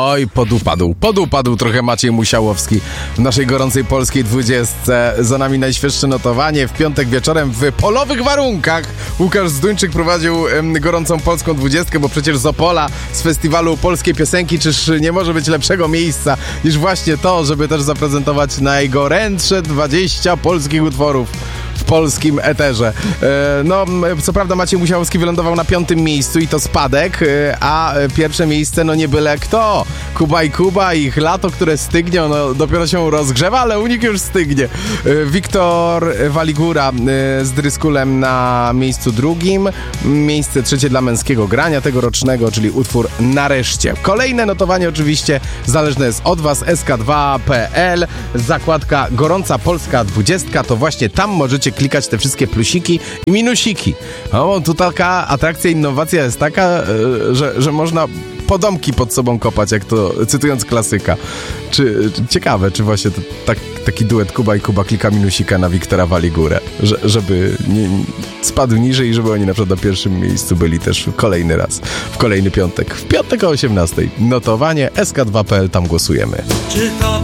Oj, podupadł trochę Maciej Musiałowski w naszej gorącej polskiej 20. Za nami najświeższe notowanie. W piątek wieczorem w polowych warunkach Łukasz Zduńczyk prowadził gorącą polską 20, bo przecież z Opola, z festiwalu polskiej piosenki, czyż nie może być lepszego miejsca niż właśnie to, żeby też zaprezentować najgorętsze 20 polskich utworów w polskim eterze. No, co prawda Maciej Musiałowski wylądował na 5. miejscu i to spadek, a pierwsze miejsce no nie byle kto. Kuba, ich lato, które stygnie, no dopiero się rozgrzewa, ale u nich już stygnie. Wiktor Waligura z Dryskulem na miejscu 2. Miejsce 3 dla męskiego grania tegorocznego, czyli utwór Nareszcie. Kolejne notowanie oczywiście zależne jest od Was, sk2.pl, zakładka Gorąca Polska 20, to właśnie tam możecie klikać te wszystkie plusiki i minusiki. O, tu taka atrakcja, innowacja jest taka, że można podomki pod sobą kopać, jak to cytując klasyka. Ciekawe, czy właśnie taki duet Kuba i Kuba klika minusika na Wiktora Waligurę, żeby nie spadł niżej i żeby oni na przykład na pierwszym miejscu byli też kolejny raz, w kolejny piątek. W piątek o 18:00. Notowanie sk2.pl, tam głosujemy.